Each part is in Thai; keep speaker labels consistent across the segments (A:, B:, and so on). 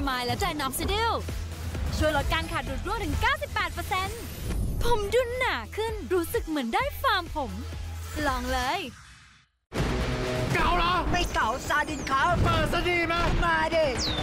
A: มายและไดนอคซิดิลช่วยลดการขาดหลุดร่วงถึง 98%ผมดูหนาขึ้นรู้สึกเหมือนได้ฟาร์มผมลองเลย
B: เก่าเหรอ
C: ไม่เก่าซาดินครับ
B: เปิดซะดีมา
C: ดิ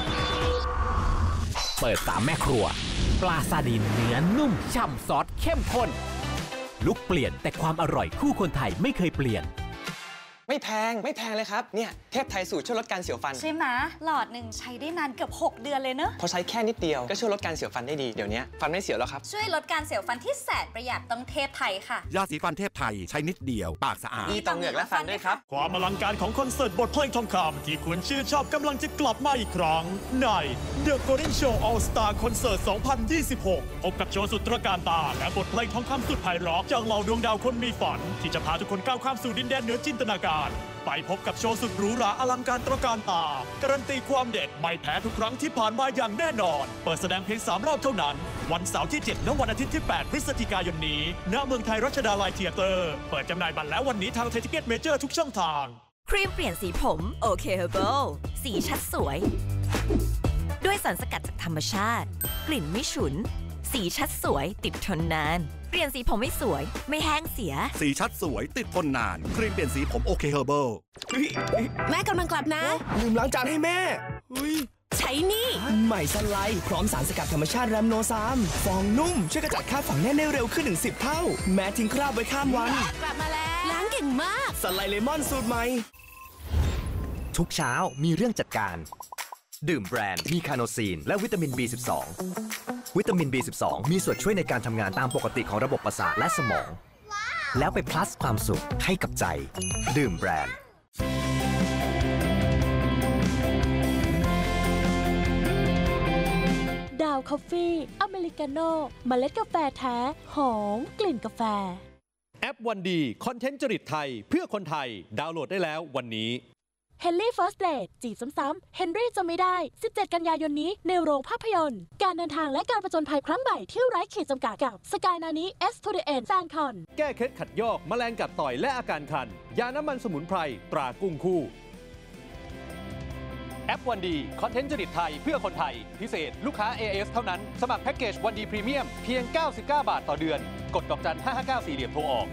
D: เปิดตามแม่ครัวปลาซาดินเนื้อนุ่มฉ่ำซอสเข้มข้นลุกเปลี่ยนแต่ความอร่อยคู่คนไทยไม่เคยเปลี่ยน
E: ไม่แพงเลยครับเนี่ยเทพไทยสูตรช่วยลดการเสียวฟัน
F: ใช่ไหมหลอดหนึ่งใช้ได้นานเกือบ6 เดือนเลยเนอะ
E: พอใช้แค่นิดเดียวก็ช่วยลดการเสียวฟันได้ดีเดี๋ยวนี้ฟันไม่เสียวแล้วครับ
F: ช่วยลดการเสียวฟันที่แสนประหยัดต้องเทพไทยค่ะ
G: ยาสีฟันเทพไทยใช้นิดเดียวปากสะอาด
E: ดีต่อเหงือกและฟันด้วยครับ
H: ความอลังการของคอนเสิร์ตบทเพลงทองคำที่คุณชื่นชอบกำลังจะกลับมาอีกครั้งใน The Golden Show All Star Concert 2026 พบกับโชว์สุดตระการตาและบทเพลงทองคำสุดไพเราะจากเหล่าดวงดาวคนมีฝันที่จะพาทุกคนก้าวข้ามสู่ดินแดนเหนือจินตนาการไปพบกับโชว์สุดหรูหราอลังการตระการตาการันตีความเด็ดไม่แพ้ทุกครั้งที่ผ่านมาอย่างแน่นอนเปิดแสดงเพียง3 รอบเท่านั้นวันเสาร์ที่7และวันอาทิตย์ที่8พฤศจิกายนนี้ณเมืองไทยรัชดาลัยเธียเตอร์เปิดจำหน่ายบัตรแล้ววันนี้ทางไทยทิเก็ตเมเจอร์ทุกช่องทาง
I: ครีมเปลี่ยนสีผมโอเคเฮอร์เบิลสีชัดสวยด้วยสารสกัดจากธรรมชาติกลิ่นไม่ฉุนสีชัดสวยติดทนนานเปลี่ยนสีผมไม่สวยไม่แห้งเสีย
G: สีชัดสวยติดทนนานครีมเปลี่ยนสีผมโอเคเฮอร์เบิล
I: แม่กำลังกลับนะ
J: ลืมล้างจานให้แม่
I: ใช้นี่
J: ใหม่ซันไลท์พร้อมสารสกัดธรรมชาติแรมโนซามฟองนุ่มช่วยกระจัดคราบฝังแน่นได้เร็วขึ้นถึง10 เท่าแม้ทิ้งคราบไว้ข้ามวัน
I: กลับมาแล้วล้างเก่งมาก
J: ซันไลท์เลมอนสูตรใหม่
D: ทุกเช้ามีเรื่องจัดการดื่มแบรนด์มีคาโนซีนและวิตามิน B12 วิตามิน B12 มีส่วนช่วยในการทำงานตามปกติของระบบประสาทและสมองแล้วไป plus ความสุขให้กับใจดื่มแบรนด์
K: ดาวคอฟฟี่อเมริกาโน่เมล็ดกาแฟแท้หอมกลิ่นกาแฟ
L: แอปวันดีคอนเทนต์จริตไทยเพื่อคนไทยดาวน์โหลดได้แล้ววันนี้
K: เฮนรี่เฟิร์สเดทจีบซ้ำๆเฮนรี่จะไม่ได้17 กันยายนนี้ในโรงภาพยนตร์การเดินทางและการผจญภัยครั้งใหม่ที่ไร้ขีดจำกัดกับสกายนานี้ S to the End แฟนคอน
L: แก้เคล็ดขัดยอกแมลงกัดต่อยและอาการคันยาน้ำมันสมุนไพรตรากุ้งคู่แอปวันดีคอนเทนต์จริตไทยเพื่อคนไทยพิเศษลูกค้า AS เท่านั้นสมัครแพ็กเกจวันดีพรีเมียมเพียง99 บาทต่อเดือนกดดอกจัน559 4เหลี่ยมโทรออก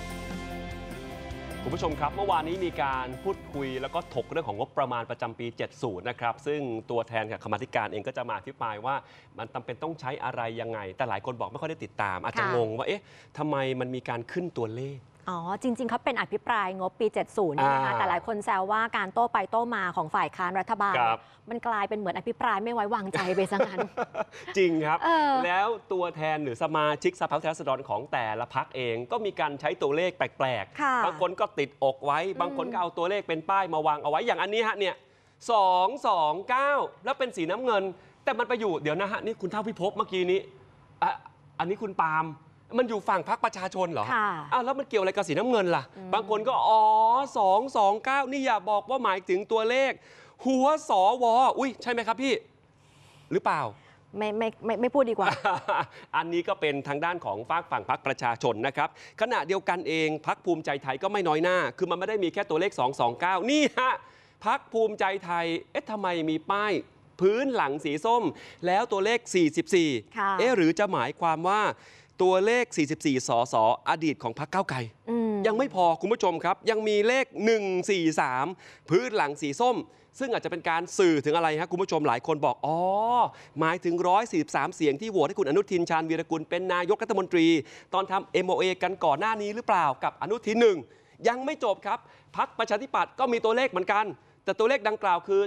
M: คุณผู้ชมครับเมื่อวานนี้มีการพูดคุยแล้วก็ถกเรื่องของงบประมาณประจำปี 70 นะครับซึ่งตัวแทนกับกรรมาธิการเองก็จะมาอธิบายว่ามันจำเป็นต้องใช้อะไรยังไงแต่หลายคนบอกไม่ค่อยได้ติดตามอาจจะงงว่าเอ๊ะทำไมมันมีการขึ้นตัวเลข
N: อ๋อจริงๆเขาเป็นอภิปรายงบปี 70 นะคะแต่หลายคนแซวว่าการโต้ไปโต้มาของฝ่ายค้านรัฐบาลมันกลายเป็นเหมือนอภิปรายไม่ไว้วางใจไปซะงั้น
M: จริงครับแล้วตัวแทนหรือสมาชิกสภาผู้แทนราษฎรของแต่ละพรรคเองก็มีการใช้ตัวเลขแปลกๆบางคนก็ติดอกไว้บางคนก็เอาตัวเลขเป็นป้ายมาวางเอาไว้อย่างอันนี้ฮะเนี่ย229แล้วเป็นสีน้ำเงินแต่มันไปอยู่เดี๋ยวนะฮะนี่คุณเท่าพิภพเมื่อกี้นี้อันนี้คุณปาล์มมันอยู่ฝั่งพรรคประชาชนเหรอแล้วมันเกี่ยวอะไรกับสีน้ำเงินล่ะบางคนก็229นี่อย่าบอกว่าหมายถึงตัวเลขหัวสวอุ้ยใช่ไหมครับพี่หรือเปล่า
N: ไม่พูดดีกว่า
M: อันนี้ก็เป็นทางด้านของฝั่งพรรคประชาชนนะครับขณะเดียวกันเองพรรคภูมิใจไทยก็ไม่น้อยหน้าคือมันไม่ได้มีแค่ตัวเลข229นี่ฮะพรรคภูมิใจไทยทำไมมีป้ายพื้นหลังสีส้มแล้วตัวเลข44หรือจะหมายความว่าตัวเลข44 สสอดีตของพรรคก้าวไกลยังไม่พอคุณผู้ชมครับยังมีเลข143พื้นหลังสีส้มซึ่งอาจจะเป็นการสื่อถึงอะไรครับคุณผู้ชมหลายคนบอกอ๋อหมายถึง143เสียงที่โหวตให้คุณอนุทินชาญวีรกุลเป็นนายกรัฐมนตรีตอนทำ MOA กันก่อนหน้านี้หรือเปล่ากับอนุทิน1ยังไม่จบครับพรรคประชาธิปัตย์ก็มีตัวเลขเหมือนกันแต่ตัวเลขดังกล่าวคือ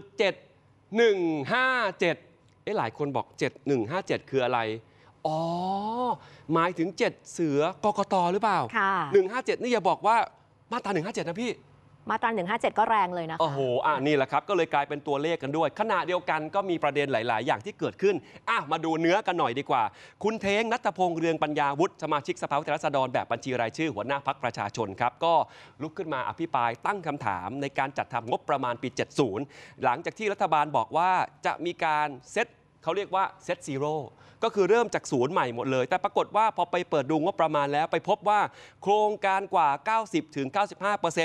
M: 7157หลายคนบอก7157คืออะไรอ๋อหมายถึง7เสือกกตหรือเปล่า157นี่อย่าบอกว่ามาตรา157นะพี่
N: มาตรา157ก็แรงเลยนะคะ
M: โอ้โหนี่แหละครับก็เลยกลายเป็นตัวเลขกันด้วยขณะเดียวกันก็มีประเด็นหลายๆอย่างที่เกิดขึ้นมาดูเนื้อกันหน่อยดีกว่าคุณเท้งณัฐพงษ์เรืองปัญญาวุฒิสมาชิกสภาผู้แทนราษฎรแบบบัญชีรายชื่อหัวหน้าพรรคประชาชนครับก็ลุกขึ้นมาอภิปรายตั้งคำถามในการจัดทำงบประมาณปี 70 หลังจากที่รัฐบาลบอกว่าจะมีการเซตเขาเรียกว่าเซตซีโร่ก็คือเริ่มจากศูนย์ใหม่หมดเลยแต่ปรากฏว่าพอไปเปิดดูงบประมาณแล้วไปพบว่าโครงการกว่า 90-95%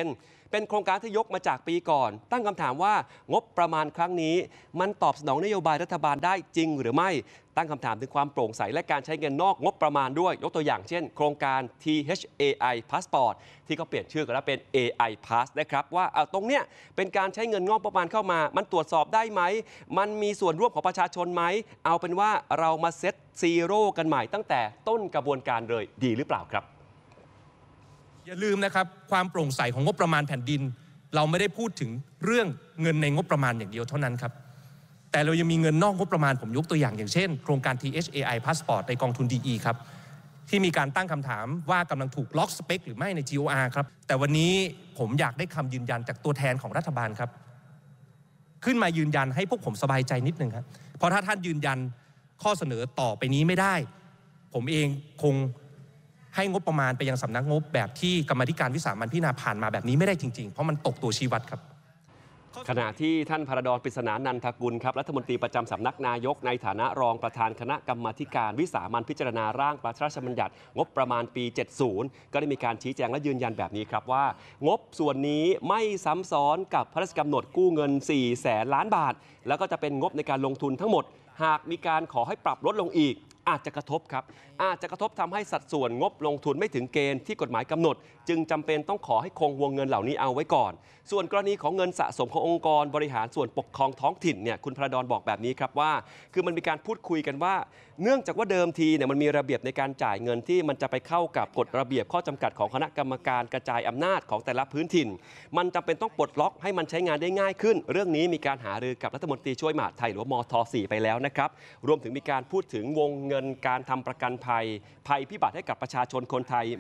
M: เป็นโครงการที่ยกมาจากปีก่อนตั้งคำถามว่างบประมาณครั้งนี้มันตอบสนองนโยบายรัฐบาลได้จริงหรือไม่ตั้งคำถามถึงความโปร่งใสและการใช้เงินนอกงบประมาณด้วยยกตัวอย่างเช่นโครงการ THAI Passport ที่เขาเปลี่ยนชื่อกันแล้วเป็น AI Pass นะครับว่าตรงเนี้ยเป็นการใช้เงินงบประมาณเข้ามามันตรวจสอบได้ไหมมันมีส่วนร่วมของประชาชนไหมเอาเป็นว่าเรามาเซตซีโร่กันใหม่ตั้งแต่ต้นกระบวนการเลยดีหรือเปล่าครับ
C: อย่าลืมนะครับความโปร่งใสของงบประมาณแผ่นดินเราไม่ได้พูดถึงเรื่องเงินในงบประมาณอย่างเดียวเท่านั้นครับแต่เรายังมีเงินนอกงบประมาณผมยกตัวอย่างเช่นโครงการ THAI Passport ในกองทุน DE ครับที่มีการตั้งคำถามว่ากำลังถูกล็อกสเปคหรือไม่ใน GOR ครับแต่วันนี้ผมอยากได้คำยืนยันจากตัวแทนของรัฐบาลครับขึ้นมายืนยันให้พวกผมสบายใจนิดนึงครับเพราะถ้าท่านยืนยันข้อเสนอต่อไปนี้ไม่ได้ผมเองคงให้งบประมาณไปยังสำนักงบแบบที่กรรมาธิการวิสามัญพิจารณาผ่านมาแบบนี้ไม่ได้จริงๆเพราะมันตกตัวชี้วัดครับ
M: ขณะที่ท่านพระดรปริศนานันทกุลครับรัฐมนตรีประจำสำนักนายกในฐานะรองประธานคณะกรรมาธิการวิสามัญพิจารณาร่างพระราชบัญญัติงบประมาณปี 70 ก็ได้มีการชี้แจงและยืนยันแบบนี้ครับว่างบส่วนนี้ไม่ซ้ำซ้อนกับพระราชกำหนดกู้เงิน 400,000 ล้านบาทแล้วก็จะเป็นงบในการลงทุนทั้งหมดหากมีการขอให้ปรับลดลงอีกอาจจะกระทบครับอาจจะกระทบทำให้สัดส่วนงบลงทุนไม่ถึงเกณฑ์ที่กฎหมายกำหนดจึงจำเป็นต้องขอให้คงวงเงินเหล่านี้เอาไว้ก่อนส่วนกรณีของเงินสะสมขององค์กรบริหารส่วนปกครองท้องถิ่นเนี่ยคุณพระดรบอกแบบนี้ครับว่าคือมันมีการพูดคุยกันว่าเนื่องจากว่าเดิมทีเนี่ยมันมีระเบียบในการจ่ายเงินที่มันจะไปเข้ากับกฎระเบียบข้อจำกัดของคณะกรรมการกระจายอำนาจของแต่ละพื้นถิ่นมันจำเป็นต้องปลดล็อกให้มันใช้งานได้ง่ายขึ้นเรื่องนี้มีการหารือกับรัฐมนตรีช่วยมหาดไทยหรือมท.4 ไปแล้วนะครับรวมถึงมีการพูดถึงวงเงินการทำประกันภัยพิบัติให้กับประชาชนคนไทย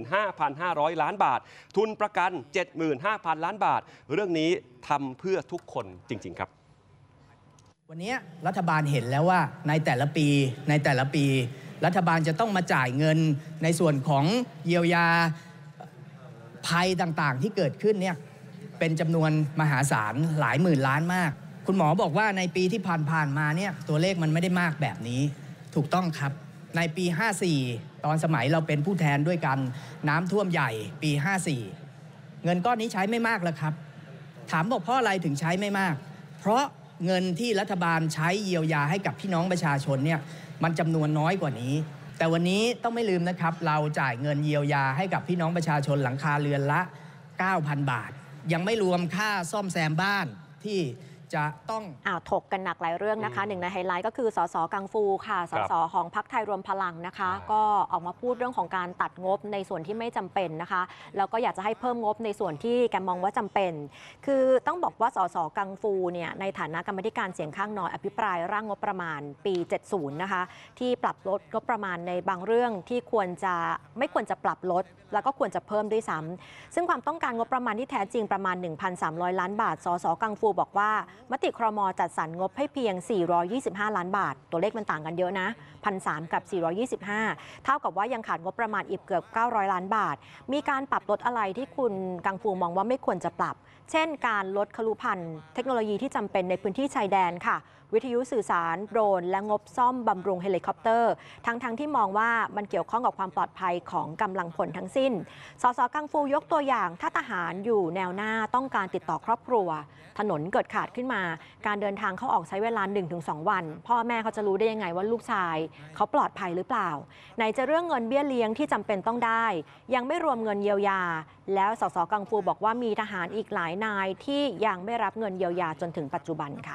M: 15,500 ล้านบาททุนประกัน 75,000 ล้านบาทเรื่องนี้ทำเพื่อทุกคนจริงๆครับ
O: วันนี้รัฐบาลเห็นแล้วว่าในแต่ละปีรัฐบาลจะต้องมาจ่ายเงินในส่วนของเยียวยาภัยต่างๆที่เกิดขึ้นเนี่ยเป็นจำนวนมหาศาลหลายหมื่นล้านมากคุณหมอบอกว่าในปีที่ผ่านมาเนี่ยตัวเลขมันไม่ได้มากแบบนี้ถูกต้องครับในปี 54 ตอนสมัยเราเป็นผู้แทนด้วยกันน้ำท่วมใหญ่ปี 54 เงินก้อนนี้ใช้ไม่มากแล้วครับถามบอกเพราะอะไรถึงใช้ไม่มากเพราะเงินที่รัฐบาลใช้เยียวยาให้กับพี่น้องประชาชนเนี่ยมันจำนวนน้อยกว่านี้แต่วันนี้ต้องไม่ลืมนะครับเราจ่ายเงินเยียวยาให้กับพี่น้องประชาชนหลังคาเรือนละ 9,000 บาทยังไม่รวมค่าซ่อมแซมบ้านที่จะต้อง
N: ถกกันหนักหลายเรื่องนะคะหนึ่งในไฮไลท์ก็คือสสกังฟูค่ะสสของพรรคไทยรวมพลังนะคะก็ออกมาพูดเรื่องของการตัดงบในส่วนที่ไม่จำเป็นนะคะแล้วก็อยากจะให้เพิ่มงบในส่วนที่แกมองว่าจำเป็นคือต้องบอกว่าสสกังฟูเนี่ยในฐานะกรรมธิการเสียงข้างน้อยอภิปรายร่างงบประมาณปี 70 นะคะที่ปรับลดงบประมาณในบางเรื่องที่ไม่ควรจะปรับลดแล้วก็ควรจะเพิ่มด้วยซ้ำซึ่งความต้องการงบประมาณที่แท้จริงประมาณ 1,300 ล้านบาทสสกังฟูบอกว่ามติครม.จัดสรรงบให้เพียง425ล้านบาทตัวเลขมันต่างกันเยอะนะ 1,300 กับ425เท่ากับว่ายังขาดงบประมาณอีกเกือบ900ล้านบาทมีการปรับลดอะไรที่คุณกังฟูมองว่าไม่ควรจะปรับเช่นการลดคลุภัณฑ์เทคโนโลยีที่จำเป็นในพื้นที่ชายแดนค่ะวิทยุสื่อสารโดรนและงบซ่อมบำรุงเฮลิคอปเตอร์ทั้งที่มองว่ามันเกี่ยวข้องกับความปลอดภัยของกำลังพลทั้งสิ้นสสกังฟูยกตัวอย่างถ้าทหารอยู่แนวหน้าต้องการติดต่อครอบครัวถนนเกิดขาดขึ้นมาการเดินทางเข้าออกใช้เวลา 1-2 วันพ่อแม่เขาจะรู้ได้ยังไงว่าลูกชายเขาปลอดภัยหรือเปล่าไหนจะเรื่องเงินเบี้ยเลี้ยงที่จำเป็นต้องได้ยังไม่รวมเงินเยียวยาแล้วสสกังฟูบอกว่ามีทหารอีกหลายนายที่ยังไม่รับเงินเยียวยาจนถึงปัจจุบันค่ะ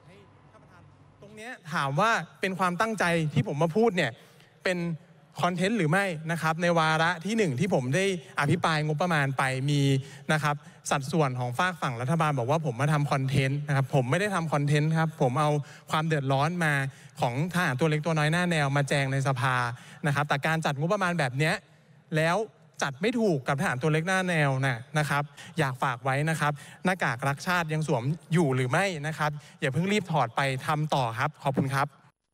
C: ถามว่าเป็นความตั้งใจที่ผมมาพูดเนี่ยเป็นคอนเทนต์หรือไม่นะครับในวาระที่1ที่ผมได้อภิปรายงบประมาณไปมีนะครับสัดส่วนของฝากฝั่งรัฐบาลบอกว่าผมมาทำคอนเทนต์นะครับผมไม่ได้ทำคอนเทนต์ครับผมเอาความเดือดร้อนมาของทหารตัวเล็กตัวน้อยหน้าแนวมาแจงในสภานะครับแต่การจัดงบประมาณแบบนี้แล้วจัดไม่ถูกกับทหารตัวเล็กหน้าแนวนะครับอยากฝากไว้นะครับหน้ากากรักชาติยังสวมอยู่หรือไม่นะครับอย่าเพิ่งรีบถอดไปทำต่อครับขอบคุณครับ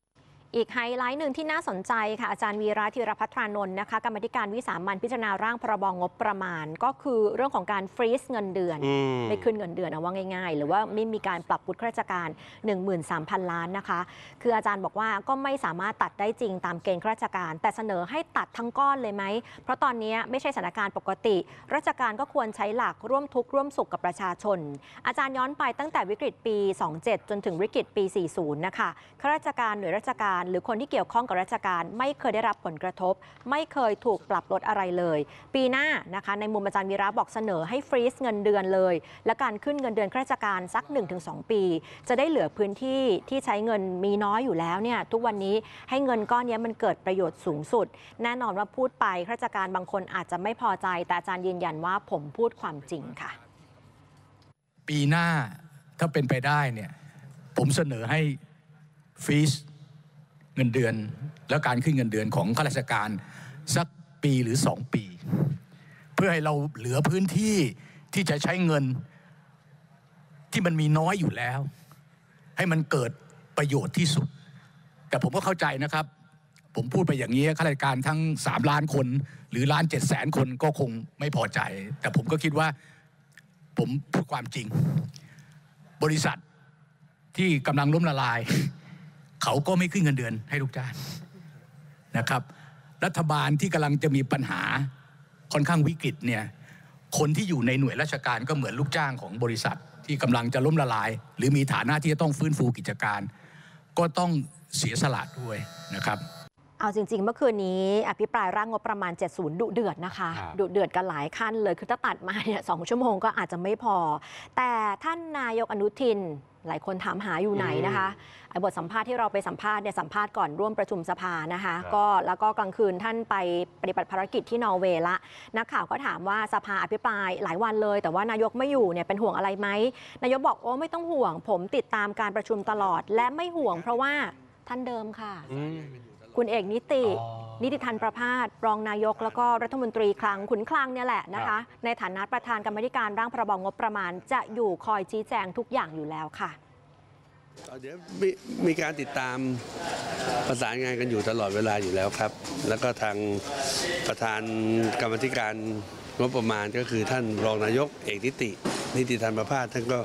N: อีกไฮไลท์หนึ่งที่น่าสนใจค่ะอาจารย์วีระธีรภัทรานนท์นะคะกรรมธิการวิสามัญพิจารณาร่างพรบงบประมาณก็คือเรื่องของการฟรีซเงินเดือนไม่ขึ้นเงินเดือนเอาว่าง่ายๆหรือว่าไม่มีการปรับวุฒิข้าราชการ 13,000 ล้านนะคะคืออาจารย์บอกว่าก็ไม่สามารถตัดได้จริงตามเกณฑ์ข้าราชการแต่เสนอให้ตัดทั้งก้อนเลยไหมเพราะตอนนี้ไม่ใช่สถานการณ์ปกติราชการก็ควรใช้หลักร่วมทุกข์ร่วมสุขกับประชาชนอาจารย์ย้อนไปตั้งแต่วิกฤตปี 27 จนถึงวิกฤตปี 40 นะคะข้าราชการหน่วยราชการหรือคนที่เกี่ยวข้องกับราชการไม่เคยได้รับผลกระทบไม่เคยถูกปรับลดอะไรเลยปีหน้านะคะในมุมอาจารย์วีระบอกเสนอให้ฟรีซเงินเดือนเลยและการขึ้นเงินเดือนข้าราชการสัก 1-2 ปีจะได้เหลือพื้นที่ที่ใช้เงินมีน้อยอยู่แล้วเนี่ยทุกวันนี้ให้เงินก้อนนี้มันเกิดประโยชน์สูงสุดแน่นอนว่าพูดไปข้าราชการบางคนอาจจะไม่พอใจแต่อาจารย์ยืนยันว่าผมพูดความจริงค่ะ
P: ปีหน้าถ้าเป็นไปได้เนี่ยผมเสนอให้ฟรีซเงินเดือนและการขึ้นเงินเดือนของข้าราชการสักปีหรือ2 ปีเพื่อให้เราเหลือพื้นที่ที่จะใช้เงินที่มันมีน้อยอยู่แล้วให้มันเกิดประโยชน์ที่สุดแต่ผมก็เข้าใจนะครับผมพูดไปอย่างนี้ข้าราชการทั้ง3 ล้านคนหรือ1,700,000 คนก็คงไม่พอใจแต่ผมก็คิดว่าผมพูดความจริงบริษัทที่กำลังล้มละลายเขาก็ไม่ขึ้นเงินเดือนให้ลูกจ้างนะครับรัฐบาลที่กำลังจะมีปัญหาค่อนข้างวิกฤตเนี่ยคนที่อยู่ในหน่วยราชการก็เหมือนลูกจ้างของบริษัทที่กำลังจะล้มละลายหรือมีฐานะที่จะต้องฟื้นฟูกิจการก็ต้องเสียสละด้วยนะครับ
N: เอาจริงๆเมื่อคืนนี้อภิปรายร่างงบประมาณ 70 ดุเดือดนะคะดุเดือดกันหลายขั้นเลยคือถ้าตัดมาเนี่ย2 ชั่วโมงก็อาจจะไม่พอแต่ท่านนายกอนุทินหลายคนถามหาอยู่ไหนนะคะบทสัมภาษณ์ที่เราไปสัมภาษณ์เนี่ยสัมภาษณ์ก่อนร่วมประชุมสภานะคะก็แล้วก็กลางคืนท่านไปปฏิบัติภารกิจที่นอร์เวย์ละนักข่าวก็ถามว่าสภาอภิปรายหลายวันเลยแต่ว่านายกไม่อยู่เนี่ยเป็นห่วงอะไรไหมนายกบอกโอ้ไม่ต้องห่วงผมติดตามการประชุมตลอดและไม่ห่วงเพราะว่าท่านเดิมค่ะคุณเอกนิติธันประภาสรองนายกแล้วก็รัฐมนตรีคลังขุนคลังเนี่ยแหละนะคะในฐานะประธานกรรมการร่างพรบงบประมาณจะอยู่คอยชี้แจงทุกอย่างอยู่แล้วค่ะ
Q: เดี๋ยวมีการติดตามประสานงานกันอยู่ตลอดเวลาอยู่แล้วครับแล้วก็ทางประธานกรรมการงบประมาณก็คือท่านรองนายกเอกนิติธันประภาสท่านก็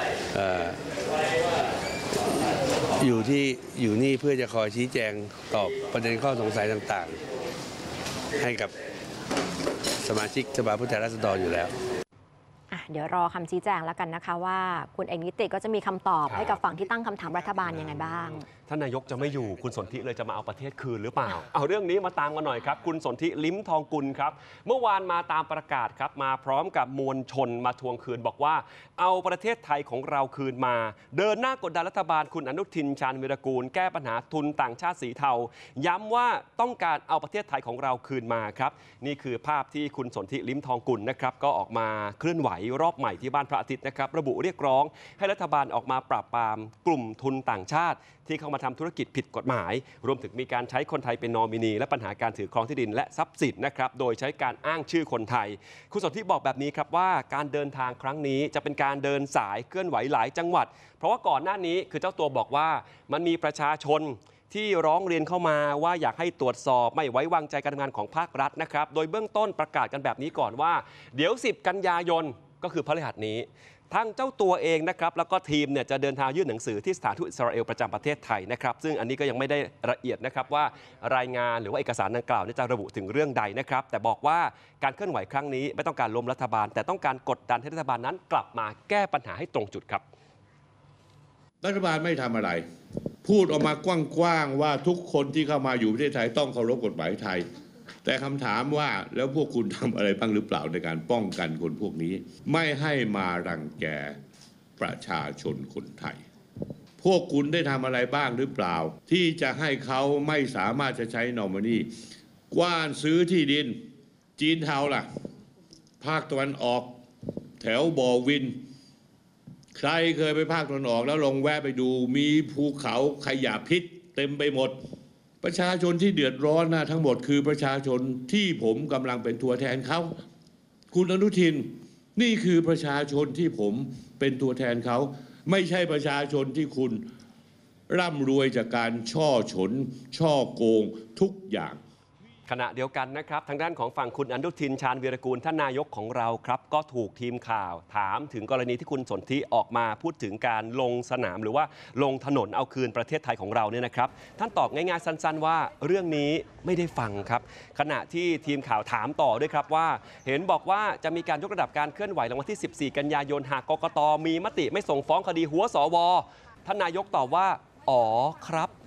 Q: อยู่นี่เพื่อจะคอยชี้แจงตอบประเด็นข้อสงสัยต่างๆให้กับสมาชิกสภาผู้แทนราษฎรอยู่แล้ว
N: เดี๋ยวรอคำชี้แจงแล้วกันนะคะว่าคุณเอกนิติก็จะมีคำตอบให้กับฝั่งที่ตั้งคำถามรัฐบาลยังไงบ้าง
M: ท่านนายกจะไม่อยู่คุณสนธิเลยจะมาเอาประเทศคืนหรือเปล่าเอาเรื่องนี้มาตามกันหน่อยครับคุณสนธิลิ้มทองกุลครับเมื่อวานมาตามประกาศครับมาพร้อมกับมวลชนมาทวงคืนบอกว่าเอาประเทศไทยของเราคืนมาเดินหน้ากดดันรัฐบาลคุณอนุทินชาญวีรกูลแก้ปัญหาทุนต่างชาติสีเทาย้ำว่าต้องการเอาประเทศไทยของเราคืนมาครับนี่คือภาพที่คุณสนธิลิ้มทองกุลนะครับก็ออกมาเคลื่อนไหวรอบใหม่ที่บ้านพระอาทิตย์นะครับระบุเรียกร้องให้รัฐบาลออกมาปราบปรามกลุ่มทุนต่างชาติที่เข้ามาทำธุรกิจผิดกฎหมายรวมถึงมีการใช้คนไทยเป็นนอมินีและปัญหาการถือครองที่ดินและทรัพย์สินนะครับโดยใช้การอ้างชื่อคนไทยคุณสนธิบอกแบบนี้ครับว่าการเดินทางครั้งนี้จะเป็นการเดินสายเคลื่อนไหวหลายจังหวัดเพราะว่าก่อนหน้านี้คือเจ้าตัวบอกว่ามันมีประชาชนที่ร้องเรียนเข้ามาว่าอยากให้ตรวจสอบไม่ไว้วางใจการทำงานของภาครัฐนะครับโดยเบื้องต้นประกาศกันแบบนี้ก่อนว่าเดี๋ยว10 กันยายนก็คือพฤหัสนี้ทั้งเจ้าตัวเองนะครับแล้วก็ทีมเนี่ยจะเดินทางยื่นหนังสือที่สถานทูตอิสราเอลประจำประเทศไทยนะครับซึ่งอันนี้ก็ยังไม่ได้ละเอียดนะครับว่ารายงานหรือว่าเอกสารดังกล่าวจะระบุถึงเรื่องใดนะครับแต่บอกว่าการเคลื่อนไหวครั้งนี้ไม่ต้องการล้มรัฐบาลแต่ต้องการกดดันให้รัฐบาลนั้นกลับมาแก้ปัญหาให้ตรงจุดครับ
R: รัฐบาลไม่ทำอะไรพูดออกมากว้างๆว่าทุกคนที่เข้ามาอยู่ประเทศไทยต้องเคารพกฎหมายไทยแต่คำถามว่าแล้วพวกคุณทำอะไรบ้างหรือเปล่าในการป้องกันคนพวกนี้ไม่ให้มารังแกประชาชนคนไทยพวกคุณได้ทำอะไรบ้างหรือเปล่าที่จะให้เขาไม่สามารถจะใช้นอมินีกว้านซื้อที่ดินจีนเทาล่ะภาคตะวันออกแถวบ่อวินใครเคยไปภาคตะวันออกแล้วลองแวะไปดูมีภูเขาขยะพิษเต็มไปหมดประชาชนที่เดือดร้อนนะทั้งหมดคือประชาชนที่ผมกำลังเป็นตัวแทนเขาคุณอนุทินนี่คือประชาชนที่ผมเป็นตัวแทนเขาไม่ใช่ประชาชนที่คุณร่ำรวยจากการช่อฉนช่อโกงทุกอย่าง
M: ขณะเดียวกันนะครับทางด้านของฝั่งคุณอนุทินชาญวีรกูลท่านนายกของเราครับก็ถูกทีมข่าวถามถึงกรณีที่คุณสนธิออกมาพูดถึงการลงสนามหรือว่าลงถนนเอาคืนประเทศไทยของเราเนี่ยนะครับท่านตอบง่ายๆสั้นๆว่าเรื่องนี้ไม่ได้ฟังครับขณะที่ทีมข่าวถามต่อด้วยครับว่าเห็นบอกว่าจะมีการยกระดับการเคลื่อนไหวในวันที่14 กันยายนหากกกต.มีมติไม่ส่งฟ้องคดีหัวสว.ท่านนายกตอบว่าอ๋อครับ